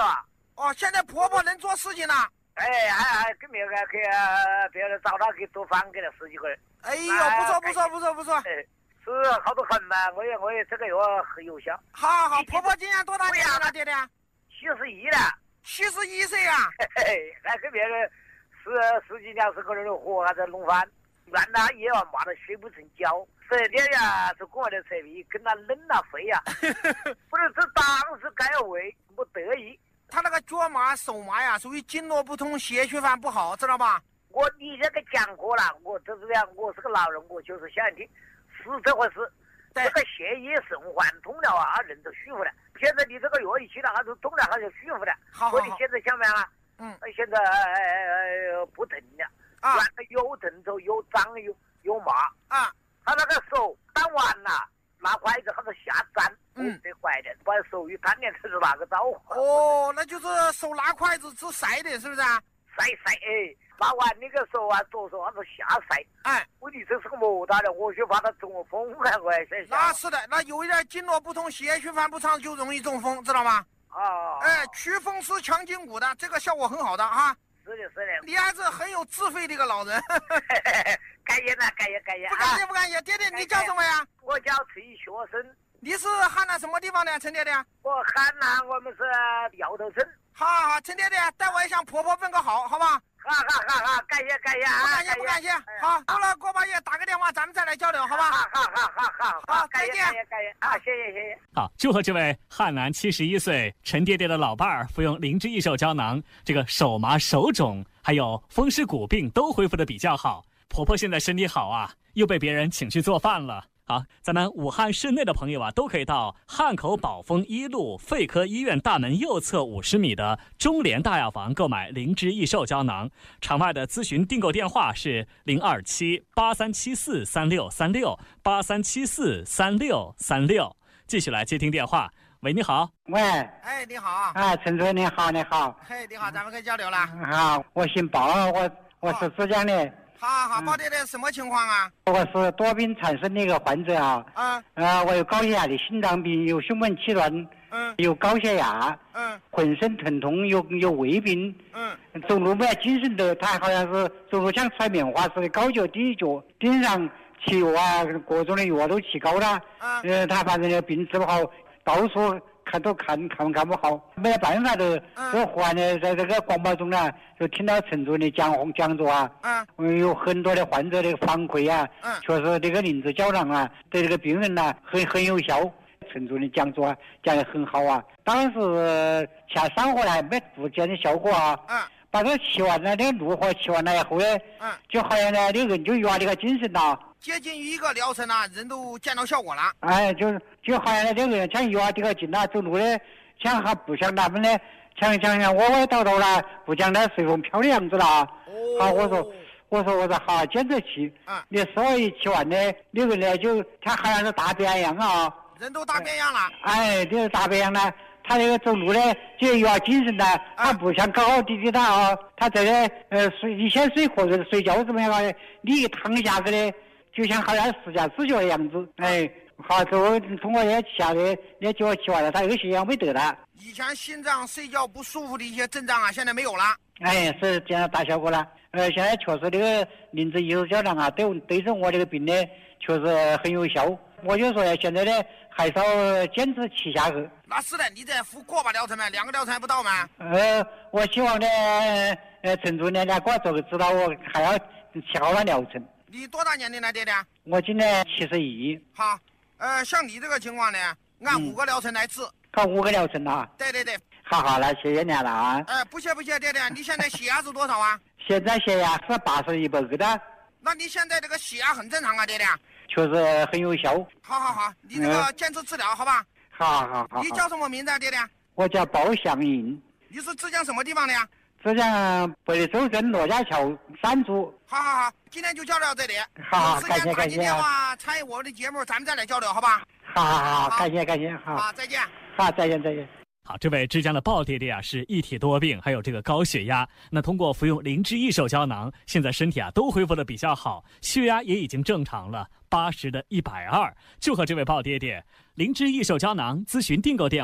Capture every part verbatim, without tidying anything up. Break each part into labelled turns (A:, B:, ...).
A: 了。
B: 哦，现在婆婆能做事情了。
A: 哎，还还跟别个给别人找他给做饭给了十几个人。
B: 哎呦，不错不错不错不错。
A: 哎，是好多很嘛，我也我也这个月很有效。
B: 好好好，婆婆今年多大年纪了，爹爹？
A: 七十一了。
B: 七十一岁啊！
A: 嘿嘿，还跟别人十十几两十个人的活还在弄饭，原来也要骂得血不成胶。这点呀是国外的车皮，跟他冷了肺呀，不是这当时该为不得已。
B: 他那个脚麻手麻呀，属于经络不通，血血管不好，知道吧？
A: 我你这个讲过了，我这是这样，我是个老人，我就是想听，是这回事。这个血液循环通了啊，人就舒服了。现在你这个药一起了，还是通了，还是舒服了。
B: 好，
A: 所以现在想办法，
B: 嗯，
A: 现在呃不疼了，
B: 啊，
A: 有疼着，有胀，有有麻
B: 啊。
A: 他那个手打完了，拿筷子还是下粘，嗯，这坏的，把手一摊脸就是那个招呼。
B: 哦，那就是手拿筷子是晒的，是不是啊？
A: 晒晒，哎，拿完那个手啊，左手还是下晒，
B: 哎，
A: 问题这是个莫大的，我就怕他中风啊，我还想。
B: 那是的，那有一点经络不通，血液循环不畅，就容易中风，知道吗？
A: 啊，
B: 哎，祛风湿强筋骨的，这个效果很好的哈。
A: 是的，是的。
B: 你还是很有智慧的一个老人。
A: 感谢了，感谢感谢。
B: 不感谢不感谢，爹爹你叫什么呀？
A: 我叫崔学生。
B: 你是汉南什么地方的，陈爹爹？
A: 我汉南，我们是窑头村。
B: 好好好，陈爹爹，待会向婆婆问个好，好吧？
A: 好好好好，感谢感谢啊！
B: 不感谢不感谢。好，过了过把月打个电话，咱们再来交流，好吧？
A: 好好好好好
B: 好，再见
A: 感谢感谢啊，谢谢谢谢。
C: 好，祝贺这位汉南七十一岁陈爹爹的老伴儿服用灵芝益寿胶囊，这个手麻手肿还有风湿骨病都恢复的比较好。婆婆现在身体好啊，又被别人请去做饭了。好，咱们武汉市内的朋友啊，都可以到汉口宝丰一路肺科医院大门右侧五十米的中联大药房购买灵芝益寿胶囊。场外的咨询订购电话是零二七八三七四三六三六八三七四三六三六。继续来接听电话。喂，你好。
D: 喂。
B: 哎，你好。
D: 啊，陈主任你好，你好。
B: 嘿，你好，咱们可以交流了。
D: 好，我姓包，我我是浙江的。
B: 好好好，包爹爹什么情况啊？
D: 我是多病缠身的一个患者啊。
B: 嗯。
D: 呃，我有高血压的心脏病，有胸闷气短，
B: 嗯，
D: 有高血压，
B: 嗯，
D: 浑身疼痛，有有胃病，
B: 嗯，
D: 走路没精神的，他好像是走路像揣棉花似的，高脚低脚，顶上吃药啊，各种的药都吃高了。
B: 嗯。
D: 呃，他反正这病治不好，到处看都看看看不好，没办法的。
B: 嗯。
D: 这忽然呢，在这个广播中呢，就听到陈主任的讲讲座啊。嗯。有很多的患者的反馈啊。嗯。确实，这个灵芝胶囊啊，对这个病人呢，很很有效。陈主任讲座啊，讲得很好啊。当时下山回来没不见的效果啊。嗯。把这吃完了，这怒火吃完了以后呢，嗯，就好像呢，这个人就越来这个精神了。
B: 接近于一个疗程啊，人都见到效果了。
D: 哎，就是就好像呢，这个人像越这个劲了，走路的像还不像他们的，像像像歪歪倒倒了，不像那随风飘的样子了。哦。好，我说我说我说好，坚持吃。嗯。你稍微吃完呢，那个呢就他好像是大变样啊。
B: 人都大变样了。
D: 哎，这是大变样了。他那个走路呢，就有精神的，他不像高高低低的啊。他这个呃睡一先睡或者睡觉怎么样啊？你一躺下子的，就像好像四下四脚的样子。哎，好，这我通过也吃下的，也叫我吃完了，他这个血压没得了。
B: 以前心脏睡觉不舒服的一些症状啊，现在没有了。
D: 哎，是见到大效果了。呃，现在确实这个灵芝益寿胶囊啊，对对着我这个病呢，确实很有效。我就说现在呢，还是要坚持吃下去。
B: 那是的，你这服过把疗程吗？两个疗程还不到吗？
D: 呃，我希望呢，呃，陈主任呢给我做个指导，我还要吃好了疗程。
B: 你多大年龄了，爹爹？
D: 我今年七十一。
B: 好，呃，像你这个情况呢，按五个疗程来治。
D: 靠五个疗程啊？
B: 对对对。
D: 好好了，谢谢你了啊。
B: 哎、呃，不谢不谢，爹爹，你现在血压是多少啊？
D: 现在血压是八十一百个的。
B: 那你现在这个血压很正常啊，爹爹。
D: 确实很有效。
B: 好好好，你这个坚持治疗，好吧？
D: 好好好。
B: 你叫什么名字啊，爹爹？
D: 我叫包向银。
B: 你是浙江什么地方的呀？
D: 浙江北利州镇罗家桥三组。
B: 好好好，今天就交流到这里。
D: 好，感谢感谢。
B: 电话参与我的节目，咱们再来交流，好吧？
D: 好好好，感谢感谢，好。
B: 好，再见。
D: 好，再见再见。
C: 好，这位浙江的鲍爹爹啊，是一体多病，还有这个高血压。那通过服用灵芝益寿胶囊，现在身体啊都恢复的比较好，血压也已经正常了，八十的一百二。祝贺这位鲍爹爹！灵芝益寿胶囊咨询订购电话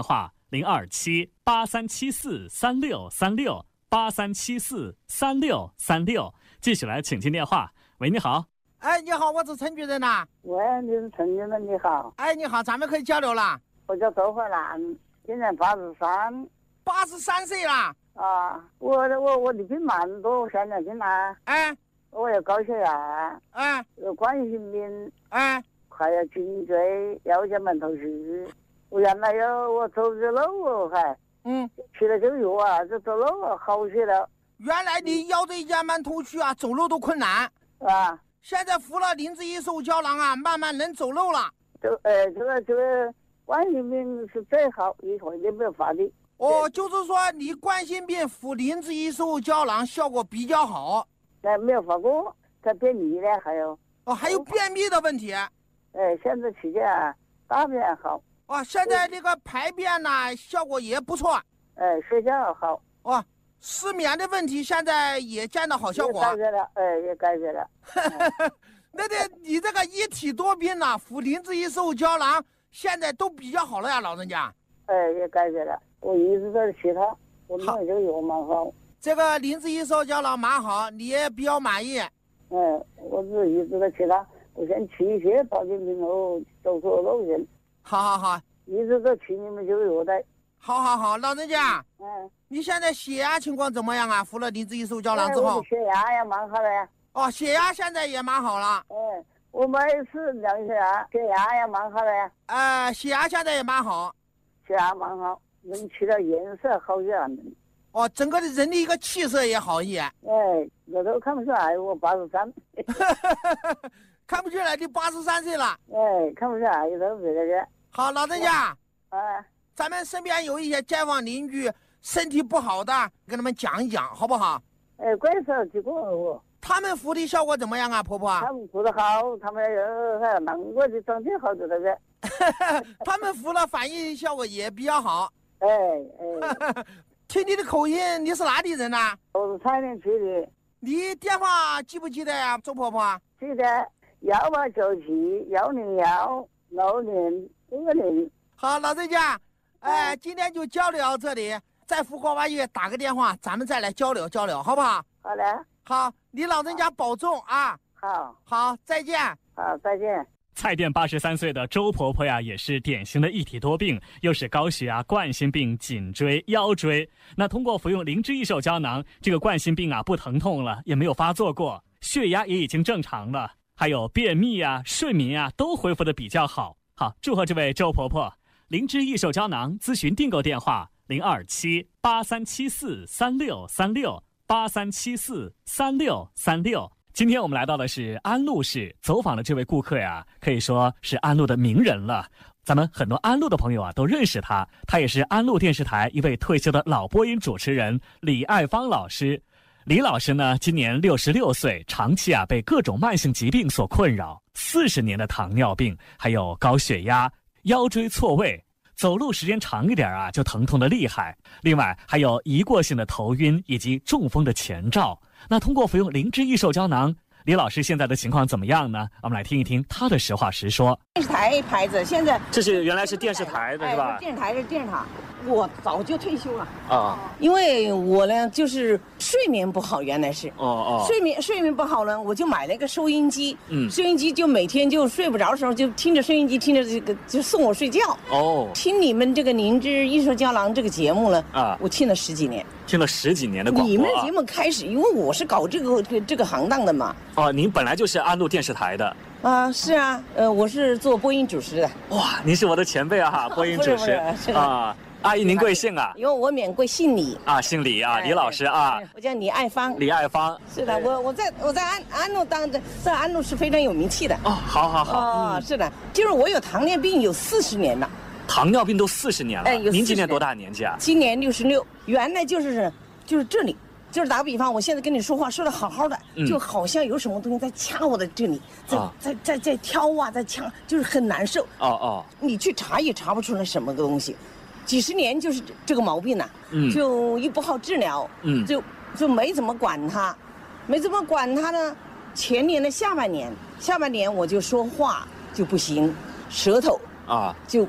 C: 零二七八三七四三六三六八三七四三六三六。继续来请进电话。喂，你好。
B: 哎，你好，我是陈主任呐。
E: 喂，你是陈主任，你好。
B: 哎，你好，咱们可以交流了。
E: 我叫周慧兰，今年八十三。
B: 八十三岁了。
E: 啊，我我我的病蛮多，现在现在。
B: 哎。
E: 我有高血压。
B: 哎。
E: 有冠心病。
B: 哎。
E: 还有颈椎、腰间盘突出。我原来有我走着路哦，还。
B: 嗯。
E: 吃了这个药啊，就走路啊好些了。
B: 原来你腰椎间盘突出啊，走路都困难。
E: 啊。
B: 现在服了灵芝一手胶囊啊，慢慢能走路了。
E: 这呃，这个这个冠心病是最好，一会就没有发的。
B: 哦，就是说你冠心病服灵芝一手胶囊效果比较好。
E: 哎，没有发过，它便秘呢，还有。
B: 哦，还有便秘的问题。
E: 哎，现在期间啊，大便好。
B: 哦，现在那个排便呢，效果也不错。
E: 哎，睡觉好。
B: 哦。失眠的问题现在也见到好效果，
E: 也改变了，哎，也改变了。
B: 那得你这个一体多病呐、啊，辅灵芝一手胶囊现在都比较好了呀，老人家。
E: 哎，也改变了，我一直在吃它，我买这个药蛮好。
B: 这个灵芝一手胶囊蛮好，你也比较满意。
E: 嗯，我是一直在吃它，我先吃一些保健品后走错路线。
B: 好好好，
E: 一直在吃你们这个药的。
B: 好好好，老人家。
E: 嗯。
B: 你现在血压情况怎么样啊？服了灵芝一手胶囊之后，
E: 哎、血压也蛮好的呀。
B: 哦，血压现在也蛮好了。
E: 嗯，我每次量血压，血压也蛮好的呀。
B: 呃，血压现在也蛮好，
E: 血压蛮好，人吃了颜色好些了。
B: 哦，整个的人的一个气色也好一些。
E: 哎，这都看不出来，我八十三。
B: 看不出来，你八十三岁了。
E: 哎，看不出来，都别这个。
B: 好，老人家。
E: 哎。
B: 咱们身边有一些街坊邻居身体不好的，跟他们讲一讲，好不好？
E: 哎，怪手结果我。
B: 他们服的效果怎么样啊，婆婆？
E: 他们服的好，他们有难过的整体好的那个。
B: 他们服了反应效果也比较好。
E: 哎哎。
B: 听你的口音，你是哪里人呐、啊？
E: 我是蔡甸区的。
B: 你电话记不记得呀、啊，周婆婆？
E: 记得，幺八九七幺零幺六零二零。
B: 好，老人家。哎，今天就交流到这里，在福华医院打个电话，咱们再来交流交流，好不好？
E: 好的。
B: 好，你老人家保重啊。
E: 好。
B: 好，再见。
E: 好，再见。
C: 蔡甸八十三岁的周婆婆呀，也是典型的一体多病，又是高血压、冠心病、颈椎、腰椎。那通过服用灵芝一手胶囊，这个冠心病啊不疼痛了，也没有发作过，血压也已经正常了，还有便秘啊、睡眠啊都恢复的比较好。好，祝贺这位周婆婆。灵芝一手胶囊咨询订购电话零二七八三七四三六三六八三七四三六三六。今天我们来到的是安陆市，走访的这位顾客呀，可以说是安陆的名人了。咱们很多安陆的朋友啊都认识他，他也是安陆电视台一位退休的老播音主持人李爱芳老师。李老师呢，今年六十六岁，长期啊被各种慢性疾病所困扰，四十年的糖尿病，还有高血压。腰椎错位，走路时间长一点啊，就疼痛的厉害。另外还有一过性的头晕以及中风的前兆。那通过服用灵芝一手胶囊，李老师现在的情况怎么样呢？我们来听一听他的实话实说。
F: 电视台牌子现在
C: 这是原来是电视台的是吧？
F: 哎、电视台是电视塔，我早就退休了
C: 啊，
F: 因为我呢就是睡眠不好，原来是
C: 哦哦，
F: 睡眠睡眠不好呢，我就买了一个收音机，
C: 嗯，
F: 收音机就每天就睡不着的时候就听着收音机，听着这个就送我睡觉
C: 哦，
F: 听你们这个灵芝一手胶囊这个节目呢啊，我听了十几年。
C: 听了十几年的广播、啊，
F: 你们节目开始，因为我是搞这个这个这个行当的嘛。
C: 哦，您本来就是安陆电视台的。
F: 啊，是啊，呃，我是做播音主持的。
C: 哇，您是我的前辈啊，播音主持
F: 不是不是
C: 啊。阿姨，您贵姓啊？
F: 因为我免贵，姓李
C: 啊，姓李啊，
F: 哎、
C: 李老师啊。
F: 我叫李爱芳。
C: 李爱芳。
F: 是的，我我在我在安安陆当的，在安陆是非常有名气的。
C: 哦，好好好。
F: 哦，嗯、是的，就是我有糖尿病有四十年了。
C: 糖尿病都四十年了。
F: 哎，有
C: 您今年多大年纪啊？
F: 今年六十六。原来就是就是这里。就是打个比方，我现在跟你说话说的好好的、嗯，就好像有什么东西在掐我的这里，在、啊、在在在挑啊，在掐，就是很难受。
C: 哦哦，
F: 你去查也查不出来什么个东西，几十年就是这个毛病呐、啊，
C: 嗯，
F: 就一不好治疗，
C: 嗯，
F: 就就没怎么管它，没怎么管它呢。前年的下半年，下半年我就说话就不行，舌头
C: 啊
F: 就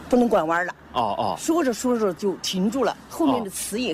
F: 不能拐弯了。
G: 哦哦，
F: 说着说着就停住了，后面的词也